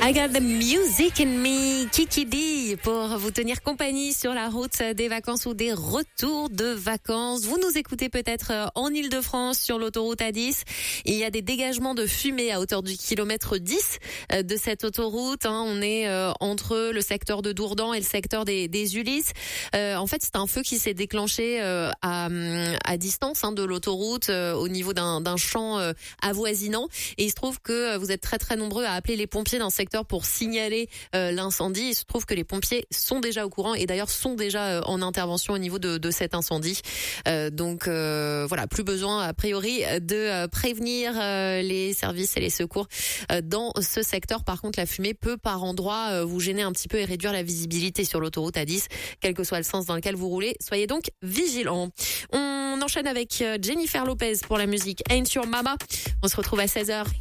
I got the music in me, Kiki D, pour vous tenir compagnie sur la route des vacances ou des retours de vacances. Vous nous écoutez peut-être en Île-de-France sur l'autoroute A10. Il y a des dégagements de fumée à hauteur du kilomètre 10 de cette autoroute. On est entre le secteur de Dourdan et le secteur des Ulysses. En fait, c'est un feu qui s'est déclenché à distance de l'autoroute au niveau d'un champ avoisinant. Et il se trouve que vous êtes très très nombreux à appeler les pompiers dans ce secteur pour signaler l'incendie. Il se trouve que les pompiers sont déjà au courant et d'ailleurs sont déjà en intervention au niveau de cet incendie. Donc voilà, plus besoin a priori de prévenir les services et les secours dans ce secteur. Par contre, la fumée peut par endroits vous gêner un petit peu et réduire la visibilité sur l'autoroute A10, quel que soit le sens dans lequel vous roulez. Soyez donc vigilants. On enchaîne avec Jennifer Lopez pour la musique Ain't Your Mama. On se retrouve à 16h.